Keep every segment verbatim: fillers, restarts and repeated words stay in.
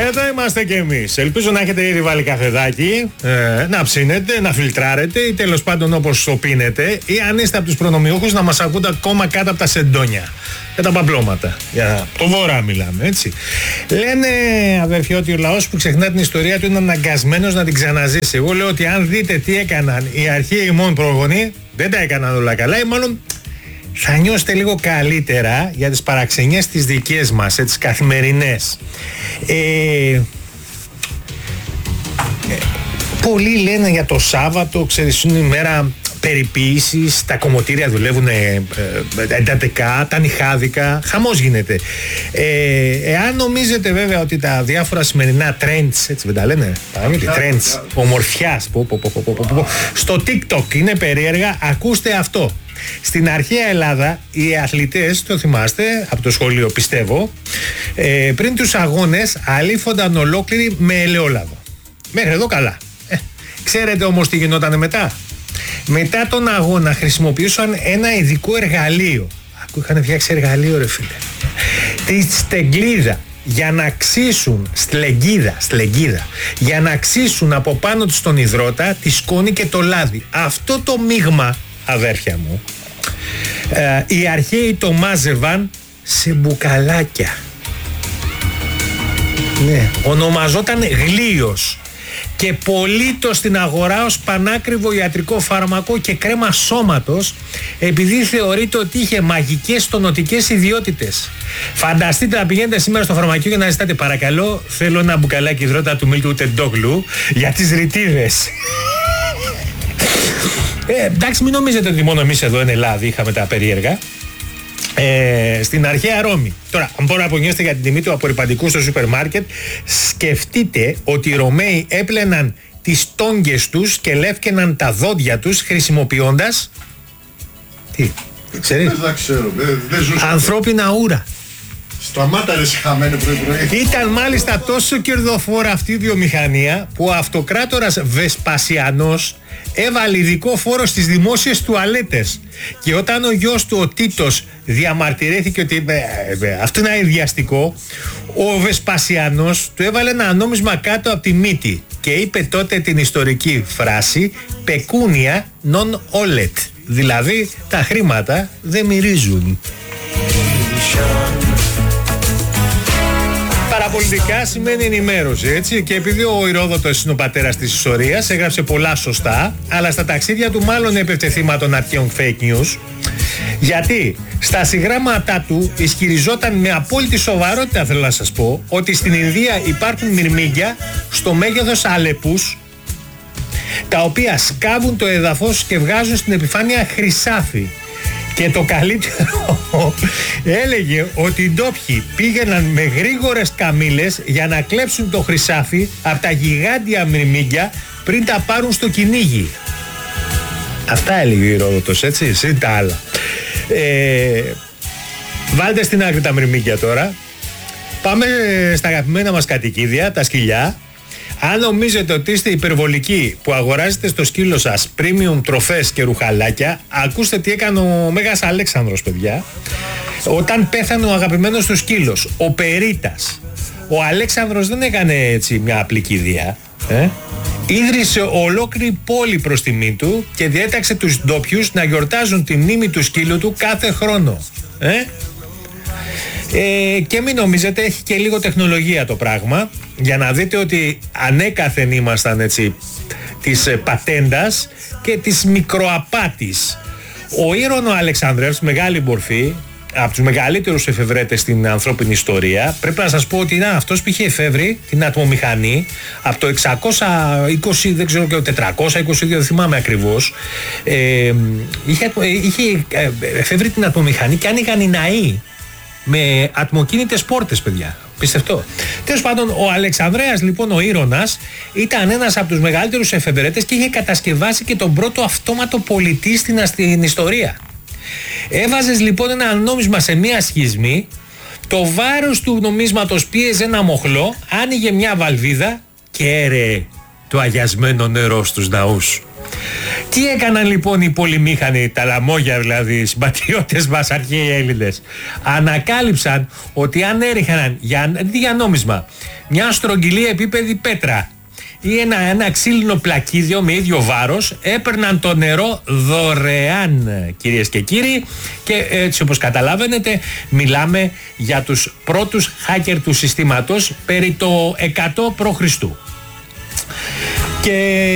Εδώ είμαστε κι εμείς. Ελπίζω να έχετε ήδη βάλει καφεδάκι, ε, να ψήνετε, να φιλτράρετε ή τέλος πάντων όπως το πίνετε, ή αν είστε από τους προνομιούχους να μας ακούτε ακόμα κάτω από τα σεντόνια και τα παπλώματα. Για το βορρά μιλάμε, έτσι. Λένε, αδερφοί, ότι ο λαός που ξεχνά την ιστορία του είναι αναγκασμένος να την ξαναζήσει. Εγώ λέω ότι αν δείτε τι έκαναν οι αρχαίοι μόνοι προγονείς, δεν τα έκαναν όλα καλά, ή μάλλον θα νιώσετε λίγο καλύτερα για τις παραξενιές τις δικές μας, τις καθημερινές. Ε, ε, πολλοί λένε για το Σάββατο, ξέρεις, είναι η μέρα περιποίησης, τα κομμωτήρια δουλεύουν ε, ε, εντατικά, τα νυχάδικα, χαμός γίνεται. Ε, εάν νομίζετε βέβαια ότι τα διάφορα σημερινά trends, έτσι δεν τα λένε, παραμύθι, trends ομορφιάς, πω, πω, πω, πω, πω, πω, στο TikTok είναι περίεργα, ακούστε αυτό. Στην αρχαία Ελλάδα οι αθλητές, το θυμάστε από το σχολείο πιστεύω, ε, πριν τους αγώνες αλήφονταν ολόκληροι με ελαιόλαδο. Μέχρι εδώ καλά. Ε, ξέρετε όμως τι γινόταν μετά? Μετά τον αγώνα χρησιμοποιούσαν ένα ειδικό εργαλείο. Ακού, είχαν φτιάξει εργαλείο, ρε φίλε. Τη στεγκλίδα, για να ξύσουν, στλεγγίδα, στλεγγίδα, για να ξύσουν από πάνω τους τον υδρότα, τη σκόνη και το λάδι. Αυτό το μείγμα, αδέρφια μου, ε, οι αρχαίοι το μάζευαν σε μπουκαλάκια. Ναι, ονομαζόταν γλίος και πωλείτο στην αγορά ως πανάκριβο ιατρικό φάρμακο και κρέμα σώματος, επειδή θεωρείται ότι είχε μαγικές τονωτικές ιδιότητες. Φανταστείτε να πηγαίνετε σήμερα στο φαρμακείο και να ζητάτε, παρακαλώ, θέλω ένα μπουκαλάκι υδρότα του Μίλτου Τεντόγλου για τις ρητίδες. Ε, εντάξει, μην νομίζετε ότι μόνο εμείς εδώ είναι Ελλάδα είχαμε τα περίεργα. Ε, στην αρχαία Ρώμη. Τώρα, αν μπορείτε να απογνώσετε για την τιμή του απορρυπαντικού στο σούπερ μάρκετ, σκεφτείτε ότι οι Ρωμαίοι έπλαιναν τις τόγκες τους και λεύκαιναν τα δόντια τους χρησιμοποιώντας. Τι, ξέρεις? Δεν ξέρω, δεν, δεν ζούσα. Ανθρώπινα ούρα. Σταμάτα ρε χαμένο πρωί-πρωί. Ήταν μάλιστα τόσο κερδοφόρα αυτή η βιομηχανία που ο αυτοκράτορας Βεσπασιανός έβαλε ειδικό φόρο στις δημόσιες τουαλέτες. Και όταν ο γιος του ο Τίτος διαμαρτυρήθηκε ότι ε, ε, αυτό είναι αειδιαστικό, ο Βεσπασιανός του έβαλε ένα νόμισμα κάτω από τη μύτη και είπε τότε την ιστορική φράση «Pecunia non olet», δηλαδή τα χρήματα δεν μυρίζουν. Παραπολιτικά σημαίνει ενημέρωση, έτσι, και επειδή ο Ηρόδοτος είναι ο πατέρας της ιστορίας, έγραψε πολλά σωστά, αλλά στα ταξίδια του μάλλον έπεφτε θύμα των αρχαίων fake news, γιατί στα συγγράμματά του ισχυριζόταν με απόλυτη σοβαρότητα, θέλω να σας πω, ότι στην Ινδία υπάρχουν μυρμήγκια στο μέγεθος αλεπούς, τα οποία σκάβουν το εδαφός και βγάζουν στην επιφάνεια χρυσάφι. Και το καλύτερο, έλεγε ότι οι ντόπιοι πήγαιναν με γρήγορες καμήλες για να κλέψουν το χρυσάφι από τα γιγάντια μυρμήγκια πριν τα πάρουν στο κυνήγι. Αυτά έλεγε ο Ηρόδοτος, έτσι, συν τα άλλα. Ε, βάλτε στην άκρη τα μυρμήγκια τώρα. Πάμε στα αγαπημένα μας κατοικίδια, τα σκυλιά. Αν νομίζετε ότι είστε υπερβολικοί που αγοράζετε στο σκύλο σας premium τροφές και ρουχαλάκια, ακούστε τι έκανε ο Μέγας Αλέξανδρος, παιδιά. Όταν πέθανε ο αγαπημένος του σκύλος, ο Περίτας, ο Αλέξανδρος δεν έκανε έτσι μια απλή κηδεία. Ε? Ίδρυσε ολόκληρη πόλη προς τιμή του και διέταξε τους ντόπιους να γιορτάζουν τη μνήμη του σκύλου του κάθε χρόνο. Ε? Ε, και μην νομίζετε, έχει και λίγο τεχνολογία το πράγμα, για να δείτε ότι ανέκαθεν ήμασταν, έτσι, της ε, πατέντας και της μικροαπάτης. Ο Ήρωνο Αλεξάνδρευς, μεγάλη μορφή, από τους μεγαλύτερους εφευρέτες στην ανθρώπινη ιστορία, πρέπει να σας πω ότι είναι αυτός που είχε εφεύρει την ατμομηχανή από το εξακόσια είκοσι, δεν ξέρω, και το τετρακόσια είκοσι δύο, δεν θυμάμαι ακριβώς. Ε, είχε, είχε εφεύρει την ατμομηχανή και άνοιγαν οι ναοί με ατμοκίνητες πόρτες, παιδιά. Πιστευτό. Τέλος πάντων, ο Αλεξανδρέας, λοιπόν, ο Ήρωνας, ήταν ένας από τους μεγαλύτερους εφευρέτες και είχε κατασκευάσει και τον πρώτο αυτόματο πολιτή στην, στην ιστορία. Έβαζες λοιπόν ένα νόμισμα σε μία σχισμή, το βάρος του νομίσματος πίεζε ένα μοχλό, άνοιγε μια βαλβίδα και έρεε το αγιασμένο νερό στους ναούς. Τι έκαναν λοιπόν οι πολυμήχανοι, τα λαμόγια δηλαδή, οι συμπατριώτες μας αρχαίοι Έλληνες? Ανακάλυψαν ότι αν έριχναν για, για νόμισμα μια στρογγυλή επίπεδη πέτρα ή ένα, ένα ξύλινο πλακίδιο με ίδιο βάρος, έπαιρναν το νερό δωρεάν, κυρίες και κύριοι, και έτσι όπως καταλαβαίνετε μιλάμε για τους πρώτους hacker του συστήματος περί το εκατό π.Χ. Και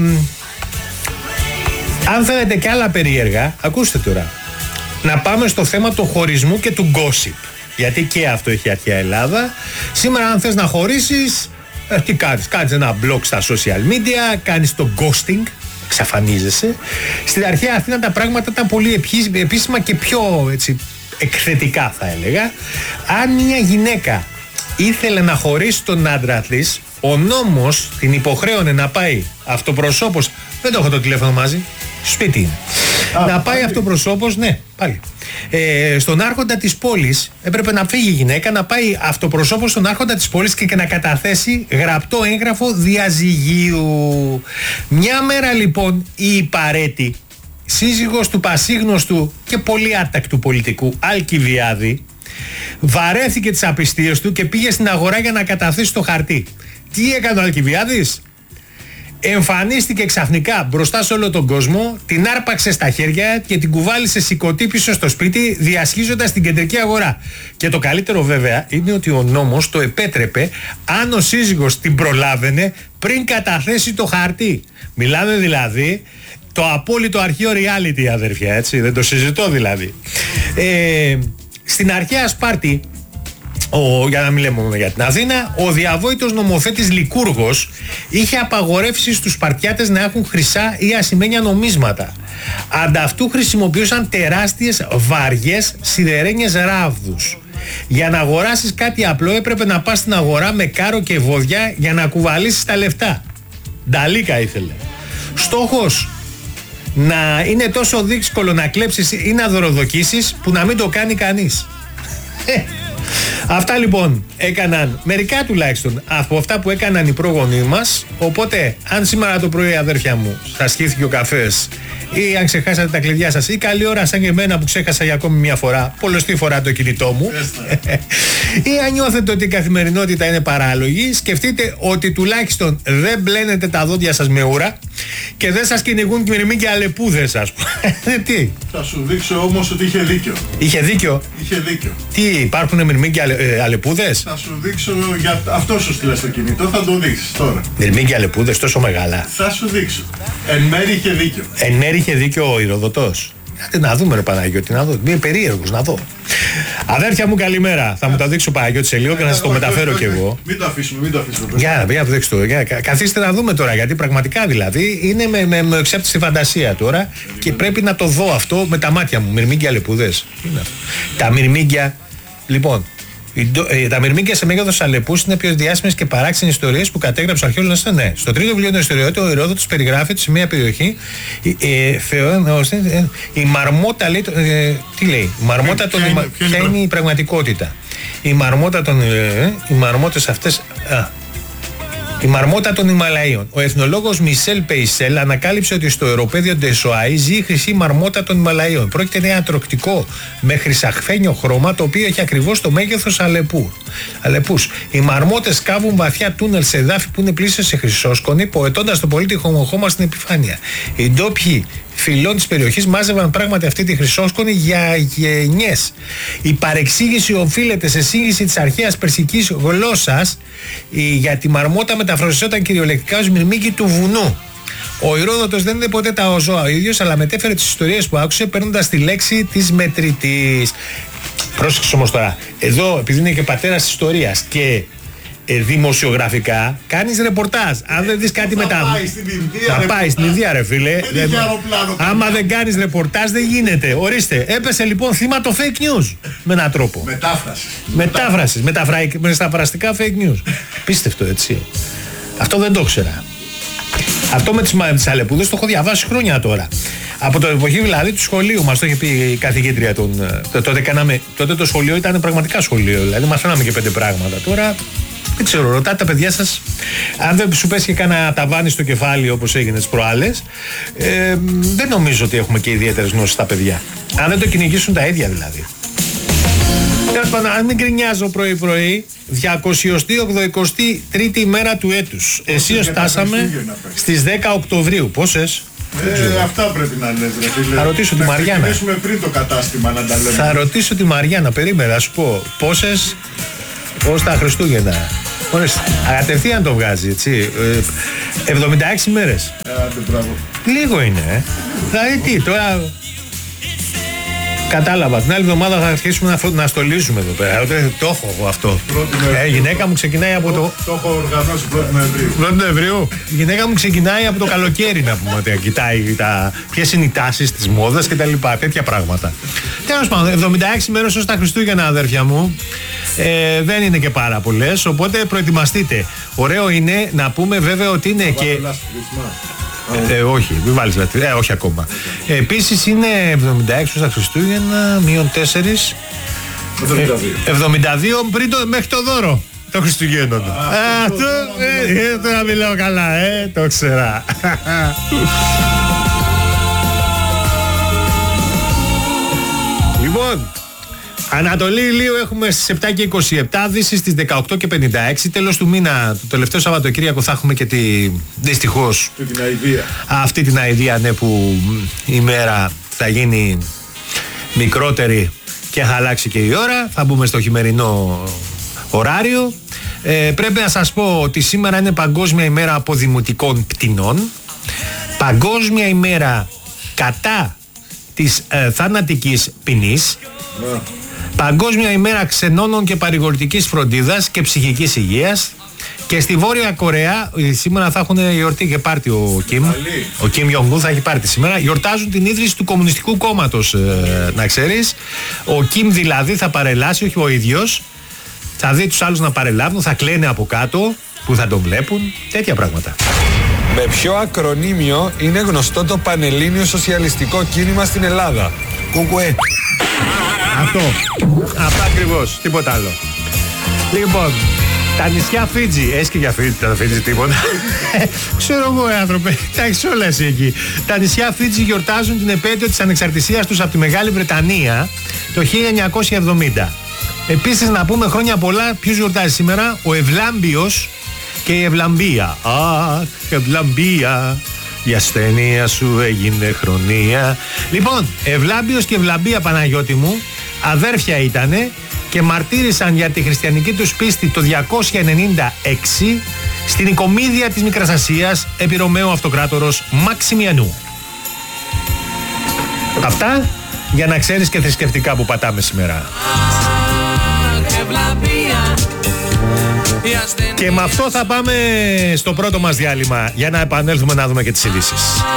αν θέλετε και άλλα περίεργα, ακούστε τώρα, να πάμε στο θέμα του χωρισμού και του gossip, γιατί και αυτό έχει αρχαία Ελλάδα. Σήμερα αν θες να χωρίσεις, ε, τι κάνεις? Κάνεις ένα blog στα social media, κάνεις το ghosting, εξαφανίζεσαι. Στην αρχαία Αθήνα τα πράγματα ήταν πολύ επίσημα και πιο έτσι, εκθετικά θα έλεγα. Αν μια γυναίκα ήθελε να χωρίσει τον άντρα της, ο νόμος την υποχρέωνε να πάει αυτοπροσώπως, δεν το έχω το τηλέφωνο μαζί, σπίτι είναι, Α, να πάει αυτοπροσώπως, ναι, πάλι, ε, στον άρχοντα της πόλης. Έπρεπε να φύγει η γυναίκα, να πάει αυτοπροσώπως στον άρχοντα της πόλης και, και να καταθέσει γραπτό έγγραφο διαζυγίου. Μια μέρα λοιπόν η Υπαρέτη, σύζυγος του πασίγνωστου και πολύ άτακτου πολιτικού Αλκιβιάδη, βαρέθηκε τις απιστίες του και πήγε στην αγορά για να καταθέσει το χαρτί. Τι έκανε ο Αλκιβιάδης? Εμφανίστηκε ξαφνικά μπροστά σε όλο τον κόσμο, την άρπαξε στα χέρια και την κουβάλισε σηκωτή πίσω στο σπίτι, διασχίζοντας την κεντρική αγορά. Και το καλύτερο βέβαια είναι ότι ο νόμος το επέτρεπε αν ο σύζυγος την προλάβαινε πριν καταθέσει το χαρτί. Μιλάμε δηλαδή το απόλυτο αρχαίο reality, αδερφιά, έτσι, δεν το συζητώ δηλαδή. Ε, στην αρχαία Σπάρτη, Ο, για να μην λέμε για την Αθήνα, ο διαβόητος νομοθέτης Λικούργος είχε απαγορεύσει στους Σπαρτιάτες να έχουν χρυσά ή ασημένια νομίσματα. Ανταυτού χρησιμοποιούσαν τεράστιες βαριές σιδερένιες ράβδους. Για να αγοράσεις κάτι απλό έπρεπε να πας στην αγορά με κάρο και βόδια για να κουβαλήσεις τα λεφτά. Νταλίκα ήθελε. Στόχος, να είναι τόσο δύσκολο να κλέψεις ή να δωροδοκίσεις που να μην το κάνει κανείς. Αυτά λοιπόν έκαναν, μερικά τουλάχιστον από αυτά που έκαναν οι πρόγονοί μας. Οπότε αν σήμερα το πρωί, αδέρφια μου, σας σχήθηκε ο καφές, ή αν ξεχάσατε τα κλειδιά σας, ή καλή ώρα σαν και εμένα που ξέχασα για ακόμη μια φορά, πολλωστή φορά το κινητό μου, ή αν νιώθετε ότι η καθημερινότητα είναι παράλογη, σκεφτείτε ότι τουλάχιστον δεν μπλένετε τα δόντια σας με ούρα και δεν σας κυνηγούν μυρμοί και αλεπούδες, ας πούμε. Τι? Θα σου δείξω όμως ότι είχε δίκιο. Είχε δίκιο. Είχε δίκιο. Τι, υπάρχουν μυρμοί και αλε, ε, αλεπούδες? Θα σου δείξω, για αυτό σου στείλα στο κινητό, θα το δείξεις τώρα. Μυρμοί και αλεπούδες τόσο μεγάλα? Θα σου δείξω. Εν μέρει είχε δίκιο. Εν μέρει είχε δίκιο ο Ηροδοτός. Άντε να δούμε, ρε Παναγιώτη, να δω. Είμαι περίεργος, να δω. Αδέρφια μου, καλημέρα. Θα μου τα δείξω, Παναγιώτη, σε λίγο και να σας το μεταφέρω κι εγώ. Μην το αφήσουμε, μην το αφήσουμε. Για να δείξω το. Για, καθίστε να δούμε τώρα, γιατί πραγματικά δηλαδή είναι με, με, με εξέπτυση στη φαντασία τώρα και πρέπει να το δω αυτό με τα μάτια μου. Μυρμήγκια αλεπούδες. Τα μυρμήγκια, λοιπόν. Τα μυρμήγκια σε μέγεθος αλεπούς είναι πιο διάσημες και παράξενες ιστορίες που κατέγραψε ο αρχαίος. Ναι, στο τρίτο βιβλίο των ιστοριών, ο Ηρόδοτος περιγράφει ότι σε μια περιοχή ε, θεω, ε, η μαρμότα λέει. Ε, τι λέει, η μαρμότα των. Ποια είναι η πραγματικότητα? Η μαρμότα των. Ε, οι μαρμότες αυτές. Α, η μαρμότα των Ιμαλαίων. Ο εθνολόγος Μισελ Πεϊσέλ ανακάλυψε ότι στο αεροπέδιο Ντεσοάι ζει η χρυσή μαρμότα των Ιμαλαίων. Πρόκειται για ένα τροκτικό με χρυσαχφένιο χρώμα, το οποίο έχει ακριβώς το μέγεθος αλεπού. αλεπούς. Οι μαρμότες κάβουν βαθιά τούνελ σε εδάφη που είναι πλήσιο σε χρυσόσκονη, ποετώντας το πολύτιμο χώμα στην επιφάνεια. Οι ντόπιοι φυλών της περιοχής μάζευαν πράγματι αυτή τη χρυσόσκονη για γενιές. Η παρεξήγηση οφείλεται σε σύγχυση της αρχαίας περσικής γλώσσας. Για τη μαρμότα μεταφραζόταν κυριολεκτικά ως μυρμήγκι του βουνού. Ο Ηρόδοτος δεν είδε ποτέ τα ζώα ο ίδιος, αλλά μετέφερε τις ιστορίες που άκουσε παίρνοντας τη λέξη της μετρητής. Πρόσεξε όμως τώρα, εδώ επειδή είναι και πατέρας της ιστορίας και ε, δημοσιογραφικά κάνεις ρεπορτάζ. Αν δεν δεις κάτι με τα. Θα πάει στην Ινδία, ρε φίλε. Δεν δεν... Άμα δεν κάνεις ρεπορτάζ δεν γίνεται. Ορίστε, έπεσε λοιπόν θύμα το fake news με έναν τρόπο. Μετάφραση. Μετάφραση. Μεταφραστικά fake news. Πίστευτο, έτσι. Αυτό δεν το ξέρα. Αυτό με τις, τις αλεπούδες το έχω διαβάσει χρόνια τώρα. Από το εποχή δηλαδή του σχολείου μας, το είχε πει η καθηγήτρια των. Τότε, κάναμε, τότε το σχολείο ήταν πραγματικά σχολείο, δηλαδή μαθαίναμε και πέντε πράγματα. Τώρα Δεν ξέρω, ρωτάτε τα παιδιά σας. Αν δεν σου πέσει και κάνα ταβάνι στο κεφάλι όπως έγινε τις προάλλες, ε, δεν νομίζω ότι έχουμε και ιδιαίτερες γνώσεις στα παιδιά. Αν δεν το κυνηγήσουν τα ίδια δηλαδή. Τέλος πάντων, αν μην γκρινιάζω πρωί-πρωί, διακοσιοστή ογδοηκοστή τρίτη ημέρα του έτους. Εσείς φτάσαμε στις δέκα Οκτωβρίου. Πόσες? Ε, αυτά πρέπει να λες, ρε φίλε. Θα ρωτήσω τη Μαριάννα. Θα ξεκινήσουμε πριν το κατάστημα να τα λέμε. Θα ρωτήσω τη Μαριάννα, περίμενα, να σου πω πόσες ως τα Χριστούγεννα. Ορίστε, κατευθείαν το βγάζει, έτσι. εβδομήντα έξι μέρες. Άντε, μπράβο. Λίγο είναι, ε. Δηλαδή τι, τώρα... Κατάλαβα. Την άλλη εβδομάδα θα αρχίσουμε να, φω... να στολίζουμε εδώ πέρα. Το έχω εγώ αυτό. Ε, η γυναίκα μου ξεκινάει από το. Το έχω οργανώσει πρώτη Νοεμβρίου. πρώτη Νοεμβρίου. Η γυναίκα μου ξεκινάει από το καλοκαίρι να πούμε. Ότι κοιτάει τα... ποιες είναι οι τάσεις της μόδας και τα λοιπά. Τέτοια πράγματα. Τέλος πάντων, εβδομήντα έξι μέρες ως τα Χριστούγεννα, αδέρφια μου. Ε, δεν είναι και πάρα πολλές. Οπότε προετοιμαστείτε. Ωραίο είναι να πούμε βέβαια ότι είναι και. Ε, όχι, μην βάλεις λατρή. Ε, όχι ακόμα. Ε, επίσης είναι εβδομήντα έξι στα Χριστούγεννα, μείον τέσσερα. εβδομήντα δύο πριν το, μέχρι το δώρο των Χριστουγέννων. Α, αυτό, ε, τώρα μιλάω καλά, ε, το ξέρα. Λοιπόν, Ανατολή ηλίου έχουμε στις επτά και είκοσι επτά, Δύση στις δεκαοκτώ και πενήντα έξι. Τέλος του μήνα, το τελευταίο Σαββατοκύριακο, θα έχουμε και τη, δυστυχώς, την αηδία. αυτή την αηδία, ναι, που η μέρα θα γίνει μικρότερη και θα αλλάξει και η ώρα. Θα μπούμε στο χειμερινό ωράριο. Ε, πρέπει να σας πω ότι σήμερα είναι Παγκόσμια ημέρα αποδημοτικών πτηνών, Παγκόσμια ημέρα κατά της ε, θανατικής ποινής, yeah. Παγκόσμια ημέρα ξενώνων και παρηγορητικής φροντίδας και ψυχικής υγείας. Και στη Βόρεια Κορέα σήμερα θα έχουν γιορτή και πάρτι ο Κιμ. Ο Κιμ Ιονγκούν θα έχει πάρτι σήμερα. Γιορτάζουν την ίδρυση του Κομμουνιστικού Κόμματος, ε, να ξέρεις. Ο Κιμ δηλαδή θα παρελάσει, όχι ο ίδιος. Θα δει τους άλλους να παρελάβουν, θα κλαίνε από κάτω που θα τον βλέπουν. Τέτοια πράγματα. Με ποιο ακρονίμιο είναι γνωστό το Πανελλήνιο Σοσιαλιστικό Κίνημα στην Ελλάδα? Κουκουέ. Αυτό. Αυτό ακριβώς. Τίποτα άλλο. Λοιπόν, τα νησιά Φίτζι. Έχεις και για Φίτζι, τα Φίτζι τίποτα? Ξέρω εγώ, άνθρωπε. Τα έχεις όλα εσύ εκεί. Τα νησιά Φίτζι γιορτάζουν την επέτειο της ανεξαρτησίας τους από τη Μεγάλη Βρετανία το χίλια εννιακόσια εβδομήντα. Επίσης να πούμε χρόνια πολλά. Ποιος γιορτάζει σήμερα? Ο Ευλάμπιος και η Ευλαμπία. Αχ, Ευλαμπία, η ασθένεια σου έγινε χρονία. Λοιπόν, Ευλάμπιος και Ευλαμπία, Παναγιώτη μου, αδέρφια ήτανε και μαρτύρησαν για τη χριστιανική τους πίστη το διακόσια ενενήντα έξι στην Οικομίδια της Μικράς Ασίας επί Ρωμαίου Αυτοκράτορος Μαξιμιανού. Αυτά για να ξέρεις και θρησκευτικά που πατάμε σήμερα. Και με αυτό θα πάμε στο πρώτο μας διάλειμμα για να επανέλθουμε να δούμε και τις ειδήσεις.